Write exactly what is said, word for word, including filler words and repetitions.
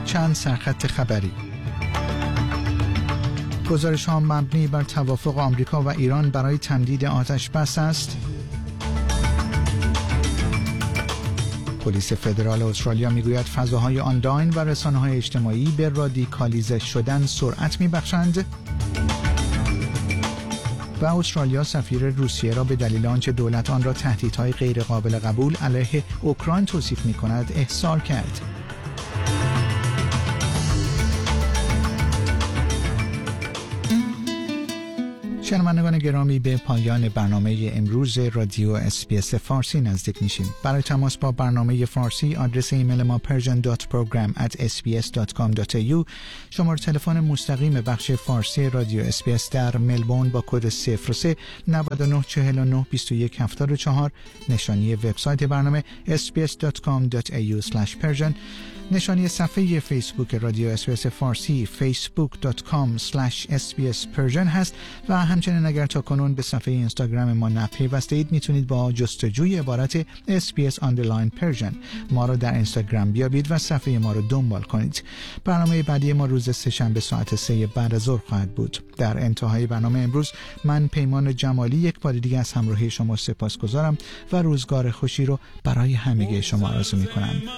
چند سرخط خبری. گزارش ها مبنی بر توافق آمریکا و ایران برای تمدید آتش بس است. پلیس فدرال استرالیا میگوید فضاهای آنلاین و رسانه‌های اجتماعی به رادیکالیزه شدن سرعت میبخشند. و استرالیا سفیر روسیه را به دلیل آنچه دولت آن را تهدیدهای غیرقابل قبول علیه اوکراین توصیف می‌کند احضار کرد. شنوندگان گرامی، به پایان برنامه امروز رادیو اس بی اس فارسی نزدیک میشیم. برای تماس با برنامه فارسی آدرس ایمیل ما پرژن دات پروگرام ات اس بی اس دات کام دات ای یو، شماره تلفن مستقیم بخش فارسی رادیو اس بی اس در ملبورن با کد صفر سه نود و نه چهل و نه بیست و یک هفتاد و چهار، نشانی وبسایت برنامه اس بی اس دات کام دات ای یو اسلش پرژن، نشانی صفحه فیسبوک رادیو اس بی اس فارسی فیسبوک دات کام اسلش اس بی اس پرژن هست و همچنین اگر تا کنون به صفحه اینستاگرام ما نپیوسته اید میتونید با جستجوی عبارت اس بی اس underline Persian ما را در اینستاگرام بیابید و صفحه ما را دنبال کنید. برنامه بعدی ما روز سه‌شنبه ساعت سه بعد از ظهر خواهد بود. در انتهای برنامه امروز من پیمان جمالی یک بار دیگه از همراهی شما سپاسگزارم و روزگار خوشی رو برای همگی شما آرزو میکنم.